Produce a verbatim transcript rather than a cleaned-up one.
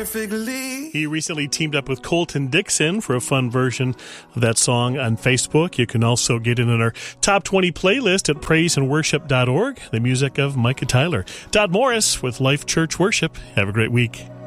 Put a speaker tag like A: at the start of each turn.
A: perfectly.
B: He recently teamed up with Colton Dixon for a fun version of that song on Facebook. You can also get it in our top twenty playlist at praise and worship dot org. The music of Micah Tyler. Todd Morris with Life Church Worship. Have a great week.